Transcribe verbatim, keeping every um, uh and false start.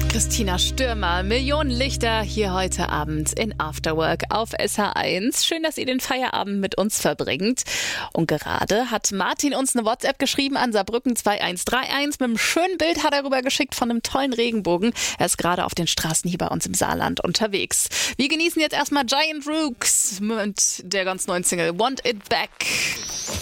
Christina Stürmer, Millionen Lichter hier heute Abend in Afterwork auf S H eins. Schön, dass ihr den Feierabend mit uns verbringt. Und gerade hat Martin uns eine WhatsApp geschrieben an Saarbrücken zwei eins drei eins. Mit einem schönen Bild hat er rüber geschickt von einem tollen Regenbogen. Er ist gerade auf den Straßen hier bei uns im Saarland unterwegs. Wir genießen jetzt erstmal Giant Rooks mit der ganz neuen Single Want It Back.